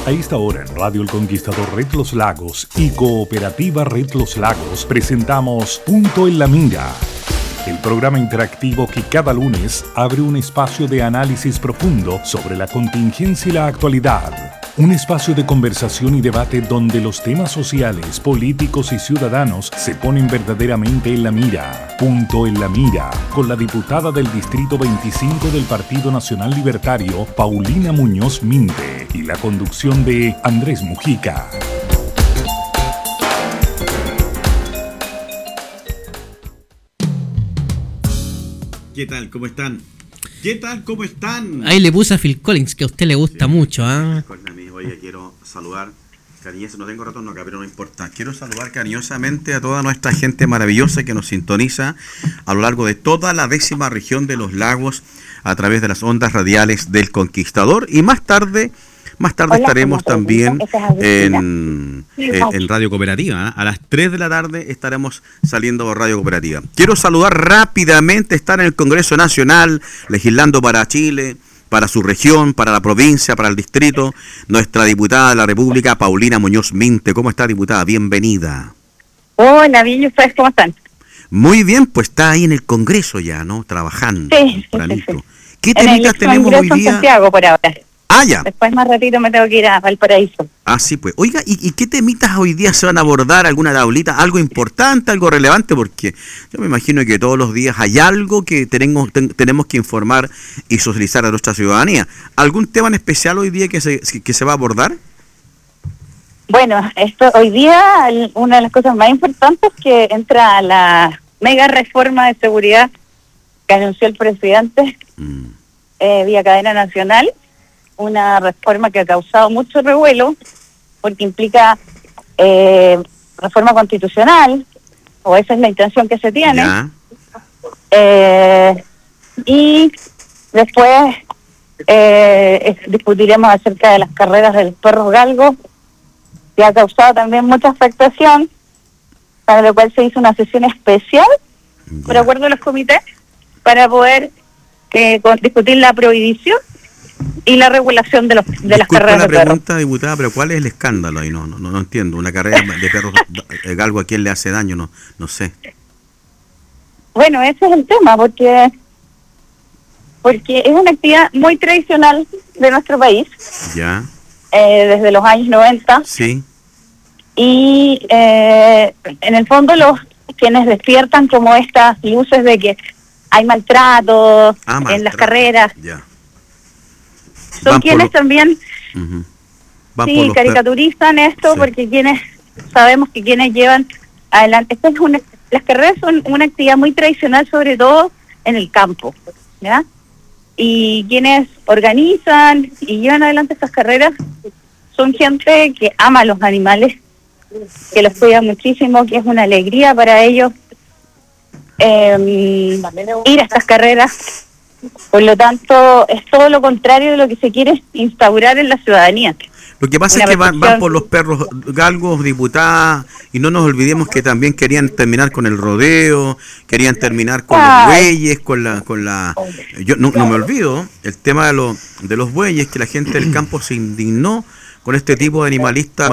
A esta hora en Radio El Conquistador Red Los Lagos y Cooperativa Red Los Lagos presentamos Punto en la Mira, el programa interactivo que cada lunes abre un espacio de análisis profundo sobre la contingencia y la actualidad. Un espacio de conversación y debate donde los temas sociales, políticos y ciudadanos se ponen verdaderamente en la mira. Punto en la Mira, con la diputada del Distrito 25 del Partido Nacional Libertario, Paulina Muñoz Minte, y la conducción de Andrés Mujica. ¿Qué tal? ¿Cómo están? ¿Qué tal? ¿Cómo están? Ahí le puse a Phil Collins, que a usted le gusta mucho, ¿ah? Oye, quiero saludar cariñosamente, no tengo retorno acá, pero no importa. Quiero saludar cariñosamente a toda nuestra gente maravillosa que nos sintoniza a lo largo de toda la 10ª región de los lagos a través de las ondas radiales del Conquistador. Y más tarde estaremos también en Radio Cooperativa, ¿eh? A las 3 de la tarde estaremos saliendo por Radio Cooperativa. Quiero saludar rápidamente, estar en el Congreso Nacional, legislando para Chile, para su región, para la provincia, para el distrito, nuestra diputada de la República, Paulina Muñoz Minte. ¿Cómo está, diputada? Bienvenida. Hola, bien, ¿y ustedes cómo están? Muy bien, pues está ahí en el Congreso ya, ¿no? Trabajando. Sí. ¿Qué temitas tenemos hoy día? En Santiago por ahora. Ah, ya. Después más ratito me tengo que ir a Valparaíso. Ah, sí, pues. Oiga, ¿y qué temitas hoy día se van a abordar? ¿Alguna tablita? ¿Algo importante, algo relevante? Porque yo me imagino que todos los días hay algo que tenemos que informar y socializar a nuestra ciudadanía. ¿Algún tema en especial hoy día que se va a abordar? Bueno, hoy día una de las cosas más importantes es que entra la mega reforma de seguridad que anunció el presidente vía cadena nacional. Una reforma que ha causado mucho revuelo porque implica reforma constitucional, o esa es la intención que se tiene. Y después discutiremos acerca de las carreras de los perros galgos, que ha causado también mucha afectación, para lo cual se hizo una sesión especial, por acuerdo de los comités, para poder discutir la prohibición y la regulación de las carreras de perros. La pregunta, diputada, pero ¿cuál es el escándalo ahí? No entiendo. Una carrera de perros galgo, ¿a quién le hace daño? No sé. Bueno, ese es el tema, porque es una actividad muy tradicional de nuestro país. Ya. Desde los años 90. Sí. Y en el fondo quienes despiertan como estas luces de que hay maltrato en las carreras. Ya. Son quienes también caricaturizan esto, sí. Porque sabemos que quienes llevan adelante, las carreras son una actividad muy tradicional, sobre todo en el campo, ¿ya? Y quienes organizan y llevan adelante estas carreras son gente que ama a los animales, que los cuida muchísimo, que es una alegría para ellos ir a estas carreras. Por lo tanto, es todo lo contrario de lo que se quiere instaurar en la ciudadanía. Lo que pasa es que van por los perros galgos, diputada, y no nos olvidemos que también querían terminar con el rodeo, querían terminar con los bueyes, yo no me olvido, el tema de los bueyes, que la gente del campo se indignó con este tipo de animalistas